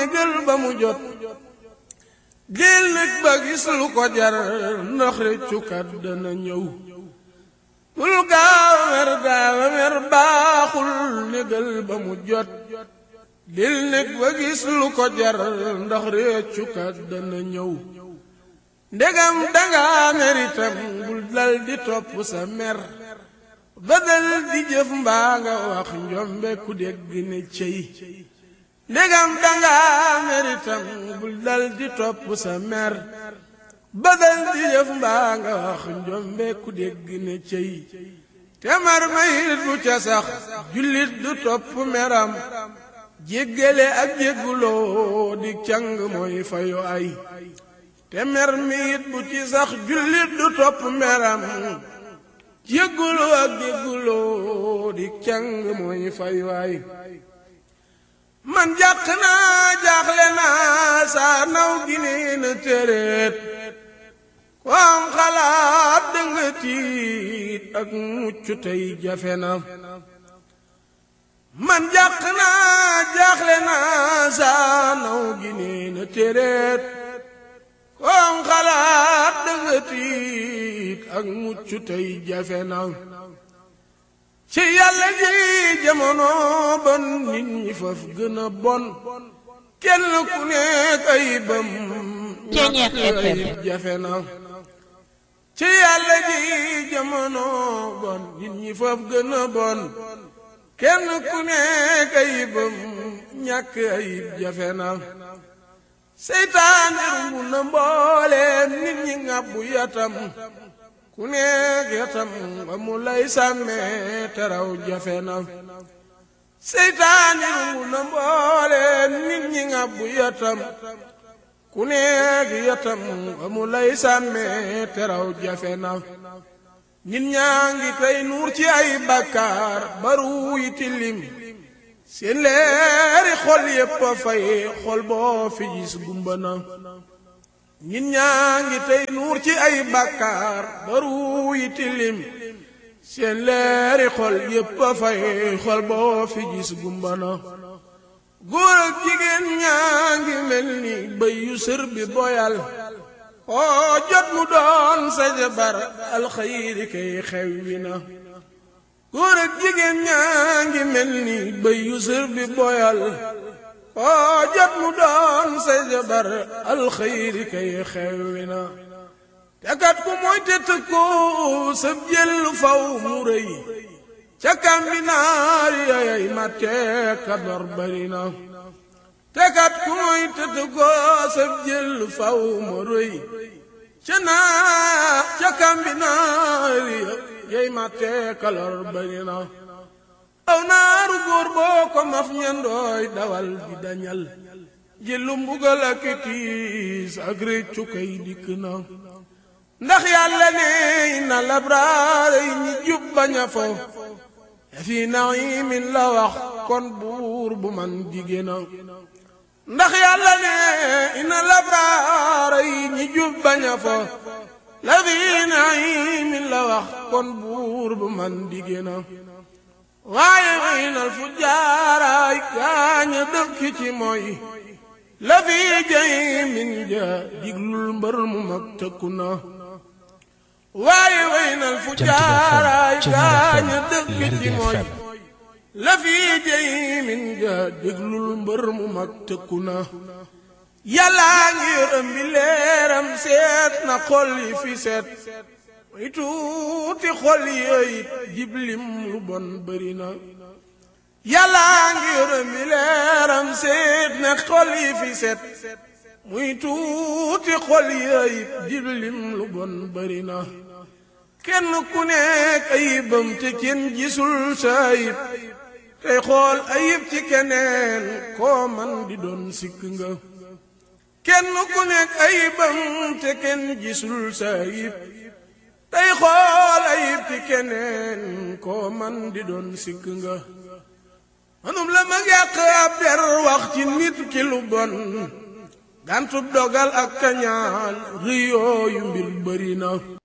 négal ba mu jot del nag ba gis lu ko jar ndax réccukat dana ñëw bul gaaw a mer baaxul négal ba mu jot del nag ba gis lu ko jar ndax réccukat dana ñëw ndegam danga mer itam bul dal di topp sa mer ba dal di jëf mbaa nga wax njombe ku dégg ne cey ndegam danga mer itam bul dal di topp sa mer ba dal di jëf mbaa nga wax njombe ku dégg ne cey te mar mayit bu ca sax jullit du topp meram jéggale ak jégguloo di càng mooy fayu ay te mer mayit bu ci sax jullit du topp meram jégguloo ak jégguloo di càng mooy fayu ay man jàq naa jaaxle naa saa naw gi nee na tëreet ko am xalaat danga tiit ak mucc tey jafe na man jàq naa jaaxle naa saa naw gi nee na tëreet ko am xalaat danga tiit ak mucc tey jafe na ci yàlla ji jamono bon nit ñi faf gën a bon kenn ku nekk ayibam ñàkk ayib jafe na ci yàlla ji jamono bon nit ñi faf gën a bon kenn ku nekk ayibam ñàkk ayib jafe na seytaane rungu na mbooleem nit ñi ngàbbu yatam ku nekk yatam ba mu lay sàmmee teraw jafe na seytaane rungu na mbooleem nit ñi ngàbbu yatam ku nekk yatam ba mu lay sàmmee teraw jafe na nit ñaa ngi tey nuur ci ay bakkaar baru yi tilim seen leeri xol yépp a fay xol boo fi gis gumba na nit ñaa ngi tey nuur ci ay bakkaar baru yi tilim seen leeri xol yépp a fay xol boo fi gis gumba na góor ak jigéen ñaa ngi mel ni bëy yu sër bi boyal oo jot mu doon sa jabar alxayri kay xewwi na góor ak jigéen ñaa ngi mel ni bëy yu sër bi boyal oo jot mu doon sa jabar alxayri kay xewwi na te kat ku mooy te tëkko sab jël faw mu rëy ca kambinaar yayay matte ka dor bari na te kat ku mooy te tëkko sab jël faw mu rëy ca kambinaar yay matte ka dor bari na aw naaru góor boo ko maf ñandooy dawal di dañal jëlu mbugal ak tiis ak réccu kay dikk na ndax yàlla ne na labraar yi ñi jub baña fo fi naimin la wax kon buur bu man jige na ndax yàlla ne na labraar yi ñi jub baña fo la fi naimin la wax kon buur bu man jige na waaye waynal fu jaaraay gaaña dëkk ci mooy la fi jay min ja diglul mbër mu mag tëkku na waaye waynal fu jaaraay gaaña dëkk ci mooy la fi jay min ja diglul mbër mu mag tëkku na yàllaa ngi yërëm bi leeram seet na xol yi fi seet way tuuti xol yooyu jiblim lu bon bëri na yàllaa ngi yërëm bi leeram seet na xol yi fi seet muy tuuti xol yooyu jiblim lu bon bëri na kenn ku nekk ayibam te kenn gisul sa ayib tey xool ayib ci keneen koo man di doon sikk nga kenn ku nekk ayibam te kenn gisul sa ayib tey xool ayib ci keneen koo man di doon sikk nga manum la ma yàq ab der wax ci nit ki lu bon gàntub dogal ak kañaan rëy yooyu mbir bëri na